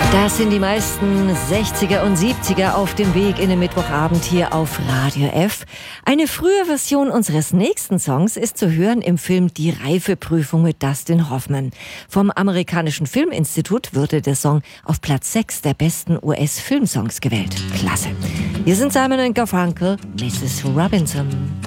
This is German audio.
Das sind die meisten 60er und 70er auf dem Weg in den Mittwochabend hier auf Radio F. Eine frühe Version unseres nächsten Songs ist zu hören im Film Die Reifeprüfung mit Dustin Hoffman. Vom amerikanischen Filminstitut wurde der Song auf Platz 6 der besten US-Filmsongs gewählt. Klasse. Hier sind Simon & Garfunkel, Mrs. Robinson.